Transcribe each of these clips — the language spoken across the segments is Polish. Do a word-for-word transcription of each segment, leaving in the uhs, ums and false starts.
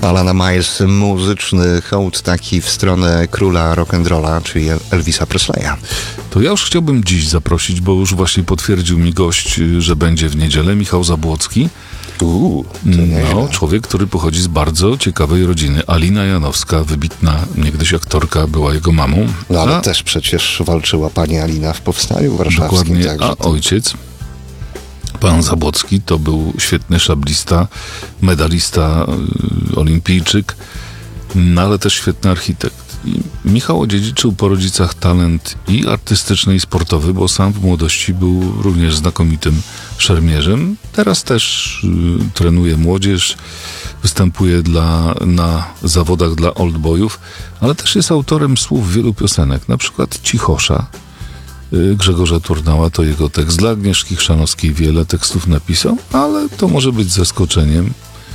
Alana Miles, muzyczny hołd taki w stronę króla rock'n'rolla, czyli Elvisa Presleya. To ja już chciałbym dziś zaprosić, bo już właśnie potwierdził mi gość, że będzie w niedzielę, Michał Zabłocki. Uuu, no, człowiek, który pochodzi z bardzo ciekawej rodziny. Alina Janowska, wybitna niegdyś aktorka, była jego mamą. No ale a, też przecież walczyła pani Alina w Powstaniu Warszawskim. Dokładnie, także a to... ojciec, pan Zabłocki, to był świetny szablista, medalista, y, olimpijczyk, no, ale też świetny architekt. I Michał odziedziczył po rodzicach talent i artystyczny, i sportowy, bo sam w młodości był również znakomitym szermierzem. Teraz też y, trenuje młodzież, występuje dla, na zawodach dla oldboyów, ale też jest autorem słów wielu piosenek, na przykład Cichosza y, Grzegorza Turnała, to jego tekst. Dla Agnieszki Chrzanowskiej wiele tekstów napisał, ale to może być zaskoczeniem.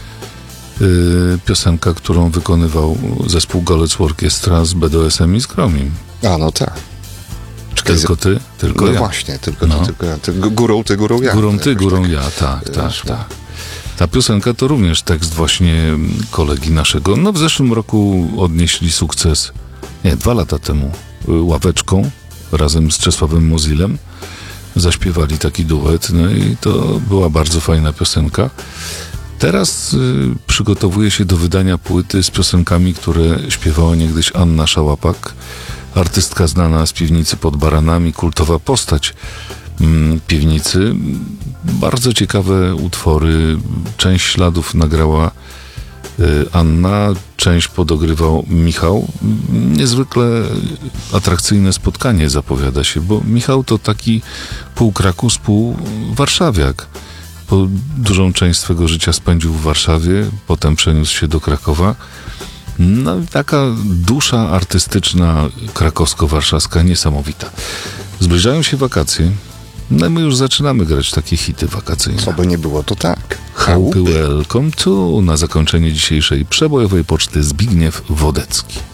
Yy, piosenka, którą wykonywał zespół Golec Orkiestra z B D S em i z Gromim. A no tak. Czekaj, Tylko ty, tylko no ja. właśnie, tylko No. ty, tylko ja. Ty, górą ty, górą ja. Górą ty, Jakoś górą tak. ja, tak, tak, Szło. tak. Ta piosenka to również tekst właśnie kolegi naszego. No w zeszłym roku odnieśli sukces, nie, dwa lata temu, yy, Ławeczką, razem z Czesławem Mozilem. Zaśpiewali taki duet, no i to była bardzo fajna piosenka. Teraz y, przygotowuje się do wydania płyty z piosenkami, które śpiewała niegdyś Anna Szałapak, artystka znana z Piwnicy pod Baranami, kultowa postać mm, Piwnicy. Bardzo ciekawe utwory. Część śladów nagrała y, Anna, część podogrywał Michał. Niezwykle atrakcyjne spotkanie zapowiada się, bo Michał to taki pół Krakus, pół warszawiak. Bo dużą część swego życia spędził w Warszawie, potem przeniósł się do Krakowa. No taka dusza artystyczna krakowsko-warszawska niesamowita. Zbliżają się wakacje, no i my już zaczynamy grać takie hity wakacyjne. Co by nie było, to tak. Happy welcome to na zakończenie dzisiejszej przebojowej poczty Zbigniew Wodecki.